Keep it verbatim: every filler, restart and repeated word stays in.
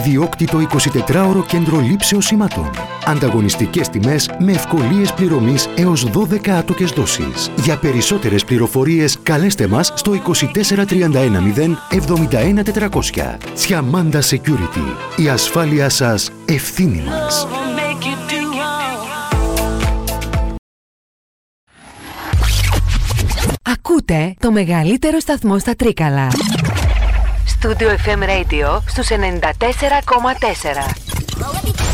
Ιδιόκτητο εικοσιτετράωρο κέντρο λήψεως σημάτων. Ανταγωνιστικές τιμές με ευκολίες πληρωμής έως δώδεκα άτοκες δόσεις. Για περισσότερες πληροφορίες καλέστε μας στο είκοσι τέσσερα τριάντα ένα μηδέν εβδομήντα ένα τετρακόσια. Τσιαμάντα Security. Η ασφάλεια σας ευθύνη μας. Ακούτε το μεγαλύτερο σταθμό στα Τρίκαλα. Studio εφ εμ Radio στους ενενήντα τέσσερα κόμμα τέσσερα.